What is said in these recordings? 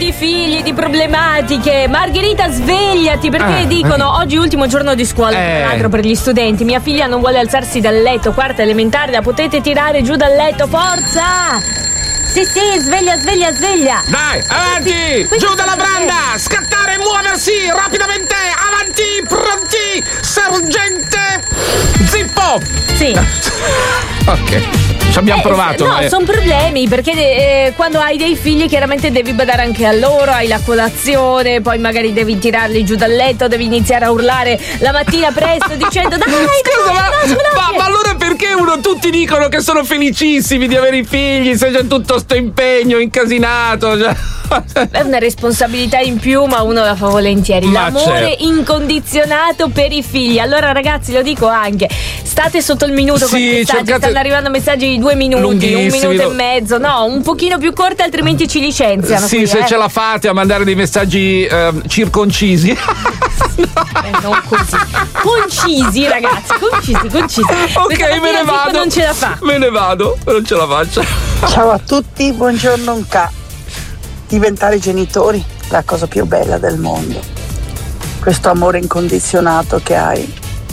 di figli, di problematiche. Margherita, svegliati, perché dicono oggi ultimo giorno di scuola, tra l'altro, per gli studenti. Mia figlia non vuole alzarsi dal letto, quarta elementare, la potete tirare giù dal letto, forza! Sì, sveglia. Dai, avanti! Giù dalla branda! Scattare, muoversi! Rapidamente! Avanti! Pronti! Sergente! Zippo! Sì. Ok. Ci abbiamo provato. No, sono problemi, perché quando hai dei figli chiaramente devi badare anche a loro, hai la colazione, poi magari devi tirarli giù dal letto, devi iniziare a urlare la mattina presto dicendo dai, scusa, ma allora perché tutti dicono che sono felicissimi di avere i figli se c'è tutto sto impegno incasinato? Cioè. È una responsabilità in più, ma uno la fa volentieri. L'amore incondizionato per i figli. Allora ragazzi, lo dico anche, state sotto il minuto con i messaggi. Stanno arrivando messaggi di 2 minuti, 1 minuto e mezzo. No, un pochino più corti, altrimenti ci licenziano. Sì, se ce la fate a mandare dei messaggi circoncisi. Non così. Concisi, ragazzi, concisi. Ok, me ne vado. Non ce la fa. Me ne vado, non ce la faccio. Ciao a tutti, buongiorno Nka. Diventare genitori, la cosa più bella del mondo. Questo amore incondizionato che hai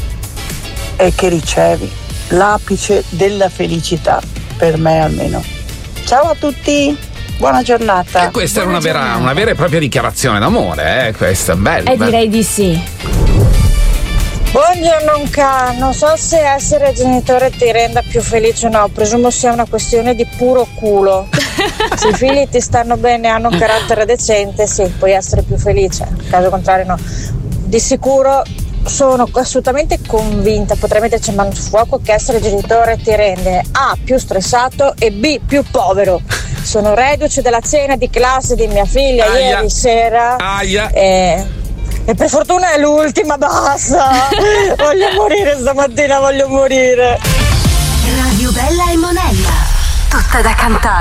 e che ricevi, l'apice della felicità, per me almeno. Ciao a tutti, buona giornata. E questa è una vera e propria dichiarazione d'amore, questa è bella. Direi di sì. Buongiorno Nka, non so se essere genitore ti renda più felice o no, presumo sia una questione di puro culo. Se i figli ti stanno bene e hanno un carattere decente, sì, puoi essere più felice, in caso contrario no. Di sicuro sono assolutamente convinta, potrei metterci mano sul fuoco, che essere genitore ti rende A, più stressato e B, più povero. Sono reduce della cena di classe di mia figlia ieri sera e per fortuna è l'ultima, basta. Voglio morire stamattina, voglio morire. Radio Bella e Monella, tutta da cantare.